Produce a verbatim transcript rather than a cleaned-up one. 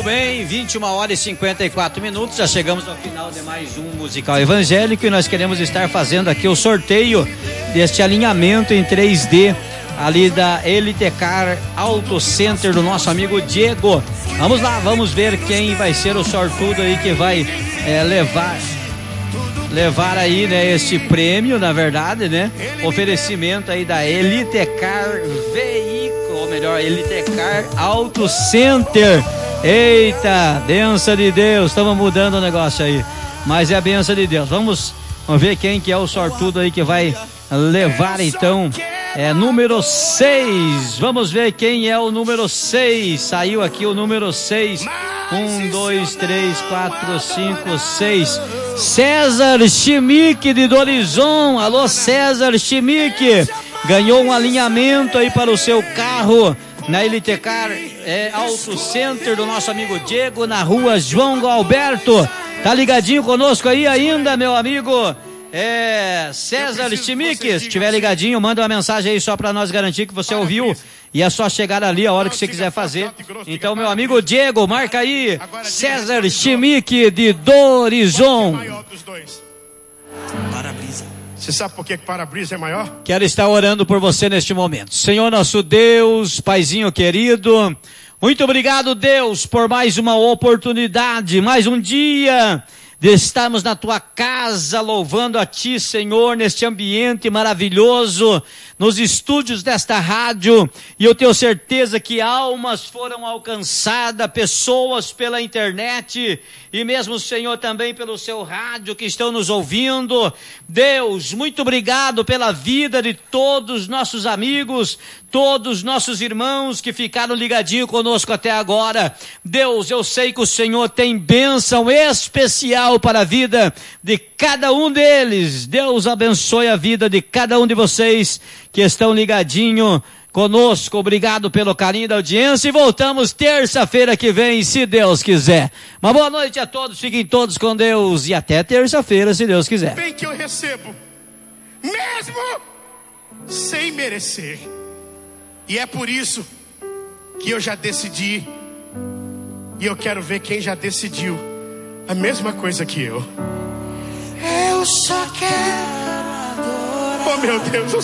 Muito bem, vinte e uma horas e cinquenta e quatro minutos, já chegamos ao final de mais um Musical Evangélico e nós queremos estar fazendo aqui o sorteio deste alinhamento em três D ali da Elitecar Auto Center do nosso amigo Diego. Vamos lá, vamos ver quem vai ser o sortudo aí que vai é, levar levar aí, né, este prêmio, na verdade, né, oferecimento aí da Elitecar Veículo, ou melhor, Elitecar Auto Center. Eita, benção de Deus, estamos mudando o negócio aí, mas é a benção de Deus. Vamos, vamos ver quem que é o sortudo aí que vai levar então, é número seis, vamos ver quem é o número seis, saiu aqui o número seis, um, dois, três, quatro, cinco, seis, César Chimique de Dorizon. Alô César Chimique, ganhou um alinhamento aí para o seu carro na Elitecar é, Auto Center do nosso amigo Diego, na rua João Galberto. Tá ligadinho conosco aí ainda, meu amigo é, César Chimique? Se estiver ligadinho, manda uma mensagem aí só para nós garantir que você ouviu. E é só chegar ali a hora que você quiser fazer. Então, meu amigo Diego, marca aí, César Chimique de Dorizon. Para-brisa. Você sabe por que para-brisa é maior? Quero estar orando por você neste momento. Senhor nosso Deus, Paizinho querido, muito obrigado, Deus, por mais uma oportunidade, mais um dia de estarmos na tua casa louvando a ti, Senhor, neste ambiente maravilhoso, nos estúdios desta rádio, e eu tenho certeza que almas foram alcançadas, pessoas pela internet, e mesmo, Senhor, também pelo seu rádio que estão nos ouvindo. Deus, muito obrigado pela vida de todos os nossos amigos, todos os nossos irmãos que ficaram ligadinhos conosco até agora. Deus, eu sei que o Senhor tem bênção especial para a vida de cada um deles. Deus abençoe a vida de cada um de vocês que estão ligadinhos conosco. Obrigado pelo carinho da audiência e voltamos terça-feira que vem, se Deus quiser. Uma boa noite a todos, fiquem todos com Deus e até terça-feira, se Deus quiser. Bem que eu recebo, mesmo sem merecer. E é por isso que eu já decidi, e eu quero ver quem já decidiu a mesma coisa que eu. Eu só quero adorar. Oh meu Deus, eu